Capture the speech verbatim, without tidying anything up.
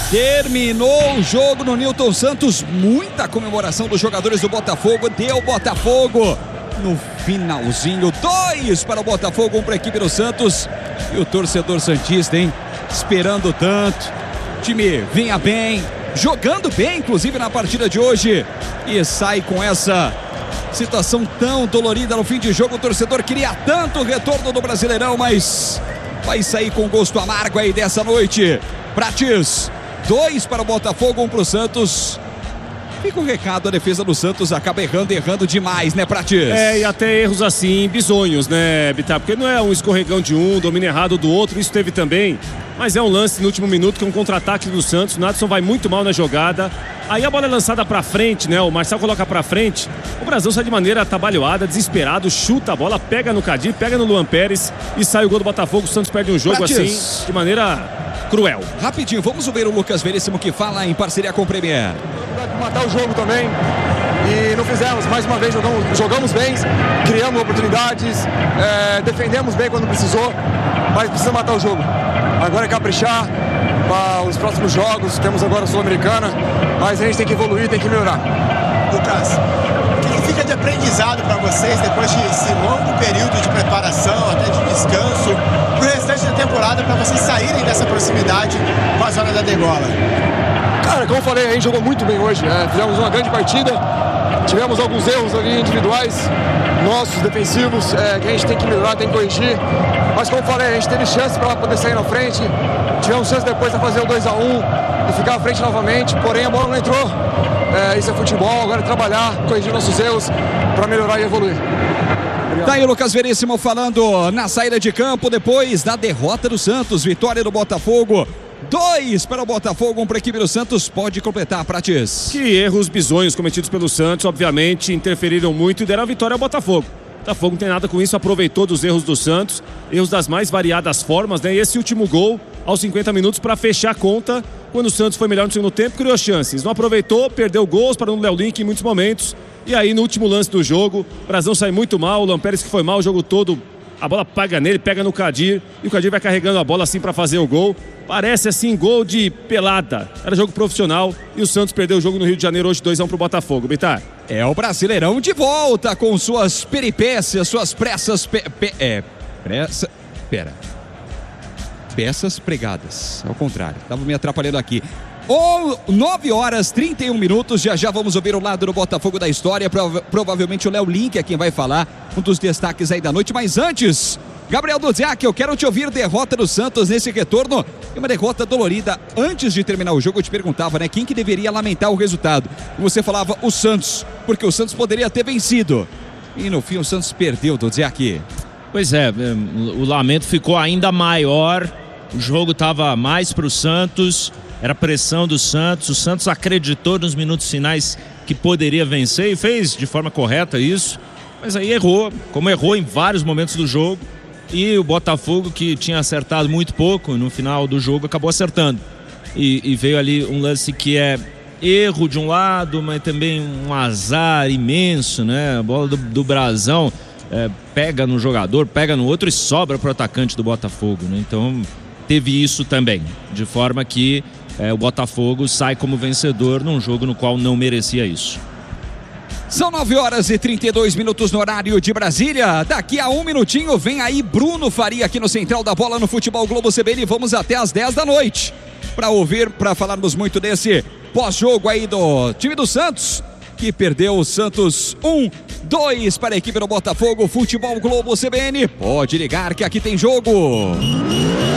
Terminou o jogo no Newton Santos. Muita comemoração dos jogadores do Botafogo. Deu Botafogo no finalzinho. Dois para o Botafogo, um para a equipe do Santos. E o torcedor santista, hein? Esperando tanto. O time vinha bem, jogando bem, inclusive na partida de hoje. E sai com essa situação tão dolorida no fim de jogo. O torcedor queria tanto o retorno do Brasileirão, mas vai sair com gosto amargo aí dessa noite. Prates, dois para o Botafogo, um para o Santos. Fica um recado, a defesa do Santos acaba errando, errando demais, né, Prates? É, e até erros assim, bizonhos, né, Bitar? Porque não é um escorregão de um, domínio errado do outro, isso teve também. Mas é um lance no último minuto, que é um contra-ataque do Santos. O Nadson vai muito mal na jogada. Aí a bola é lançada pra frente, né? O Marçal coloca pra frente. O Brasil sai de maneira atabalhoada, desesperado, chuta a bola, pega no Kadir, pega no Luan Pérez e sai o gol do Botafogo. O Santos perde um jogo Prates, assim, de maneira cruel. Rapidinho, vamos ouvir o Lucas Veríssimo, que fala em parceria com o Premier. Matar o jogo também e não fizemos, mais uma vez jogamos, jogamos bem, criamos oportunidades, é, defendemos bem quando precisou, mas precisa matar o jogo. Agora é caprichar para os próximos jogos, temos agora a Sul-Americana, mas a gente tem que evoluir, tem que melhorar. Lucas, o que fica de aprendizado para vocês depois desse longo período de preparação, até de descanso, pro restante da temporada, para vocês saírem dessa proximidade com a zona da degola? Cara, como eu falei, a gente jogou muito bem hoje, é, fizemos uma grande partida, tivemos alguns erros ali individuais, nossos, defensivos, é, que a gente tem que melhorar, tem que corrigir, mas como eu falei, a gente teve chance para poder sair na frente, tivemos chance depois de fazer o dois a um e ficar à frente novamente, porém a bola não entrou, é, isso é futebol, agora é trabalhar, corrigir nossos erros para melhorar e evoluir. Obrigado. Tá aí o Lucas Veríssimo falando na saída de campo depois da derrota do Santos, vitória do Botafogo. Dois para o Botafogo, um para a equipe do Santos. Pode completar, Prates. Que erros bizonhos cometidos pelo Santos, obviamente, interferiram muito e deram a vitória ao Botafogo. O Botafogo não tem nada com isso, aproveitou dos erros do Santos, erros das mais variadas formas, né? E esse último gol, aos cinquenta minutos, para fechar a conta, quando o Santos foi melhor no segundo tempo, criou chances. Não aproveitou, perdeu gols para o Léo Link em muitos momentos. E aí, no último lance do jogo, o Brasão sai muito mal, o Luan Pérez, que foi mal o jogo todo, a bola paga nele, pega no Kadir, e o Kadir vai carregando a bola assim para fazer o gol. Parece assim, gol de pelada. Era jogo profissional e o Santos perdeu o jogo no Rio de Janeiro hoje, dois a um pro Botafogo. Bitar. É o Brasileirão de volta com suas peripécias, suas pressas... Pe, pe, é, pressa... Pera. Peças pregadas. Ao contrário, tava me atrapalhando aqui. Oh, nove horas e trinta e um minutos, já já vamos ouvir o lado do Botafogo da história. Prova provavelmente o Léo Link é quem vai falar, um dos destaques aí da noite. Mas antes, Gabriel Duziak, eu quero te ouvir. Derrota do Santos nesse retorno, e uma derrota dolorida. Antes de terminar o jogo eu te perguntava, né, quem que deveria lamentar o resultado, e você falava o Santos, porque o Santos poderia ter vencido, e no fim o Santos perdeu, Duziak. Pois é, o lamento ficou ainda maior. O jogo estava mais para o Santos, era pressão do Santos, o Santos acreditou nos minutos finais que poderia vencer e fez de forma correta isso, mas aí errou, como errou em vários momentos do jogo, e o Botafogo, que tinha acertado muito pouco no final do jogo, acabou acertando, e, e veio ali um lance que é erro de um lado, mas também um azar imenso, né? A bola do, do Brasão é, pega no jogador, pega no outro e sobra para o atacante do Botafogo, né? Então teve isso também, de forma que é, o Botafogo sai como vencedor num jogo no qual não merecia isso. São nove horas e trinta e dois minutos no horário de Brasília. Daqui a um minutinho vem aí Bruno Faria aqui no Central da Bola no Futebol Globo C B N. Vamos até às dez da noite para ouvir, para falarmos muito desse pós-jogo aí do time do Santos, que perdeu o Santos um, dois para a equipe do Botafogo. Futebol Globo C B N. Pode ligar que aqui tem jogo.